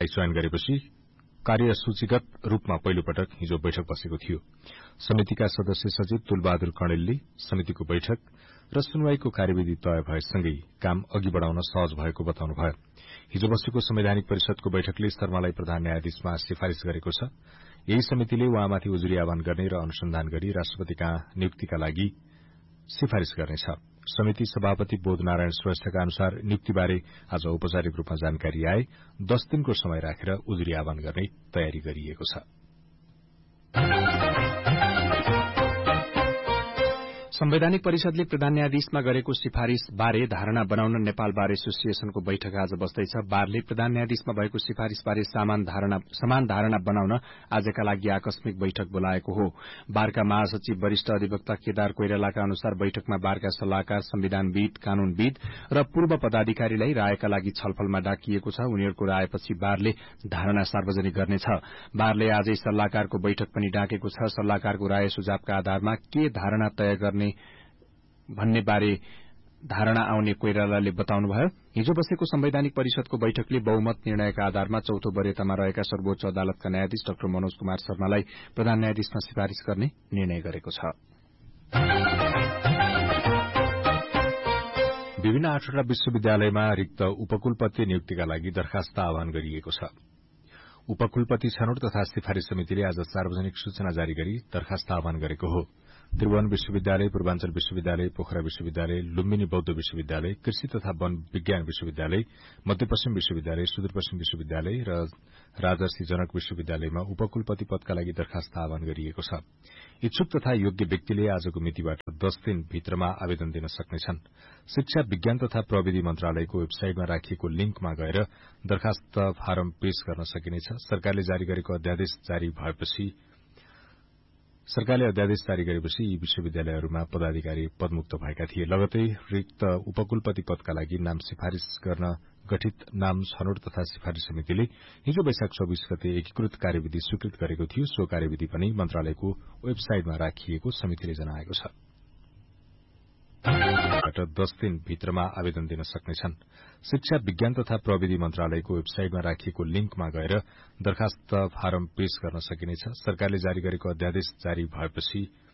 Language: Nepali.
चयन गरेपछि कार्यसूचीगत रूपमा पहिलो पटक हिजो बैठक बसेको थियो। समितिका सदस्य सचिव तुलबहादुर कणेलले समितिको बैठक र सुनवाईको कार्यविधि तय भएसँगै काम अघि बढ़ाउन सहज भएको बताउनुभयो। हिजो बसेको संवैधानिक परिषदको बैठकले शर्मालाई प्रधान न्यायाधीशमा सिफारिश गरेको छ। यही समितिले उहाँमाथि उजुरी आह्वान गर्ने र अनुसन्धान गरी राष्ट्रपतिका नियुक्तिका लागि सिफारिश गर्नेछ। समिति सभापति बोधनारायण श्रेष्ठका अनुसार नियुक्तिबारे आज औपचारिक रूपमा जानकारी आए 10 दिनको समय राखेर उजुरी आह्वान गर्ने तयारी गरिएको छ। संवैधानिक परिषदले प्रधान न्यायाधीशमा गरेको सिफारिश बारे धारणा बनाउन नेपाल बार एसोसिएशनको बैठक आज बस्दैछ। बारले प्रधान न्यायाधीशमा भएको सिफारिश बारे समान धारणा बनाउन आजका लागि आकस्मिक बैठक बोलाएको हो। बारका महासचिव वरिष्ठ अधिवक्ता केदार कोइरालाका अनुसार बैठकमा बारका सल्लाहकार, संविधानविद, कानूनविद र पूर्व पदाधिकारीलाई रायका लागि छलफलमा डाकिएको छ। उनीहरूको रायपछि बारले धारणा सार्वजनिक गर्नेछ। बारले आजै सल्लाहकारको बैठक पनि डाकेको छ। सल्लाहकारको राय सुझावका आधारमा के धारणा तय गर्ने भन्ने बारे धारणा आउने कोइरालाले बताउनुभयो। हिजो बसेको संवैधानिक परिषदको बैठकले बहुमत निर्णयका आधारमा चौथो वरियतामा रहेका सर्वोच्च अदालतका न्यायाधीश डाक्टर मनोज कुमार शर्मालाई प्रधान न्यायाधीशमा सिफारिश गर्ने निर्णय गरेको छ। विभिन्न 8वटा विश्वविद्यालयमा रिक्त उपकुलपति नियुक्तिका लागि दरखास्त आह्वान गरिएको छ। उपकुलपति छनौट तथा सिफारिश समितिले आज सार्वजनिक सूचना जारी गरी दरखास्त आह्वान गरेको हो। त्रिभुवन विश्वविद्यालय, पूर्वाञ्चल विश्वविद्यालय, पोखरा विश्वविद्यालय, लुम्बिनी बौद्ध विश्वविद्यालय, कृषि तथा वन विज्ञान विश्वविद्यालय, मध्यपश्चिम विश्वविद्यालय, सुदूरपश्चिम विश्वविद्यालय र राजर्षि जनक विश्वविद्यालयमा उपकुलपति पदका लागि दरखास्त आह्वान गरिएको छ। इच्छुक तथा योग्य व्यक्तिले आजको मितिबाट 10 दिन भित्रमा आवेदन दिन सक्नेछन्। शिक्षा विज्ञान तथा प्रविधि मन्त्रालयको वेबसाइटमा राखिएको लिंकमा गएर दरखास्त फारम पेश गर्न सकिनेछ। सरकारले अध्यादेश जारी गरेपछि यी विश्वविद्यालयहरूमा पदाधिकारी पदमुक्त भएका थिए। लगतै रिक्त उपकुलपति पदका लागि नाम सिफारिश गर्न गठित नाम छनौट तथा सिफारिश समितिले हिजो वैशाख 24 गते एकीकृत कार्यविधि स्वीकृत गरेको थियो। सो कार्यविधि पनि मन्त्रालयको वेबसाइटमा राखिएको समितिले जनाएको छ। 10 दिन भित्रमा आवेदन दिन सक्नेछन्। शिक्षा विज्ञान तथा प्रविधि मन्त्रालयको वेबसाइटमा राखिएको लिंकमा गएर दरखास्त फारम पेश गर्न सकिनेछ। सरकारले जारी गरेको अध्यादेश जारी भएपछि